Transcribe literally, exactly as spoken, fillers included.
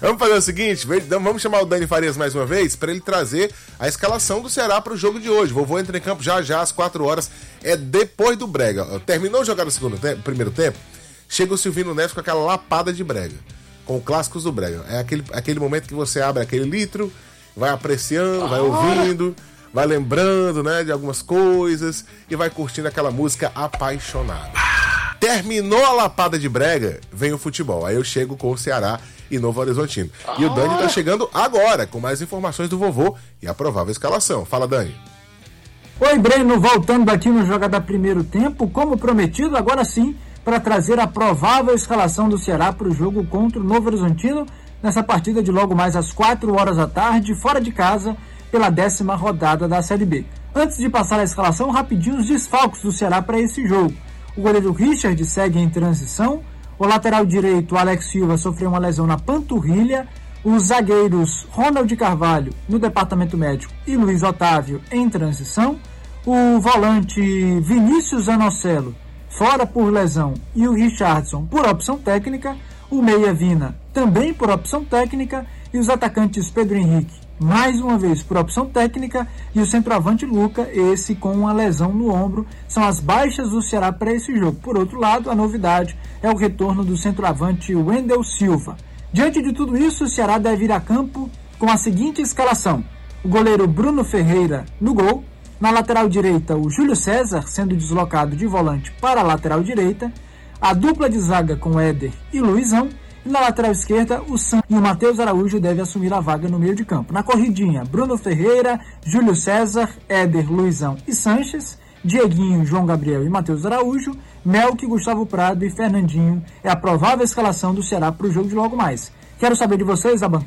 Vamos fazer o seguinte, vamos chamar o Dani Farias mais uma vez para ele trazer a escalação do Ceará para o jogo de hoje. Vovô entra em campo já já às quatro horas, é depois do brega. Terminou de jogar no segundo tempo, primeiro tempo, chega o Silvino Neves com aquela lapada de brega, com clássicos do brega. É aquele, aquele momento que você abre aquele litro, vai apreciando, vai ouvindo, vai lembrando, né, de algumas coisas e vai curtindo aquela música apaixonada. Terminou a lapada de brega, vem o futebol. Aí eu chego com o Ceará e Novo Horizontino. E o Dani tá chegando agora com mais informações do vovô e a provável escalação. Fala, Dani. Oi, Breno, voltando aqui no Jogada Primeiro Tempo, como prometido, agora sim, para trazer a provável escalação do Ceará para o jogo contra o Novo Horizontino, nessa partida de logo mais às quatro horas da tarde, fora de casa, pela décima rodada da Série B. Antes de passar a escalação, rapidinho os desfalques do Ceará para esse jogo. O goleiro Richard segue em transição, o lateral direito Alex Silva sofreu uma lesão na panturrilha, os zagueiros Ronald Carvalho no departamento médico e Luiz Otávio em transição, o volante Vinícius Anocelo fora por lesão e o Richardson por opção técnica, o meia Vina também por opção técnica e os atacantes Pedro Henrique mais uma vez por opção técnica e o centroavante Luca, esse com uma lesão no ombro, são as baixas do Ceará para esse jogo. Por outro lado, a novidade é o retorno do centroavante Wendel Silva. Diante de tudo isso, o Ceará deve ir a campo com a seguinte escalação: o goleiro Bruno Ferreira no gol, na lateral direita o Júlio César sendo deslocado de volante para a lateral direita, a dupla de zaga com Éder e Luizão, e na lateral esquerda, o Sam e o Matheus Araújo devem assumir a vaga no meio de campo. Na corridinha, Bruno Ferreira, Júlio César, Éder, Luizão e Sanches, Dieguinho, João Gabriel e Matheus Araújo, Melk, Gustavo Prado e Fernandinho. É a provável escalação do Ceará para o jogo de logo mais. Quero saber de vocês, a bancada.